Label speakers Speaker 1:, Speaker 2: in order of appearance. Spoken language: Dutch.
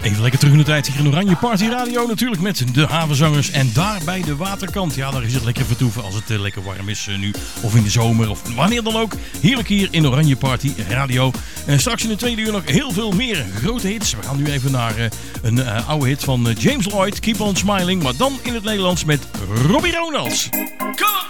Speaker 1: Even lekker terug in de tijd hier in Oranje Party Radio. Natuurlijk met de havenzangers. En daar bij de waterkant. Ja, daar is het lekker vertoeven als het lekker warm is nu. Of in de zomer of wanneer dan ook. Heerlijk hier in Oranje Party Radio. En straks in de tweede uur nog heel veel meer grote hits. We gaan nu even naar een oude hit van James Lloyd. Keep on Smiling. Maar dan in het Nederlands met Robbie Ronalds. Come on!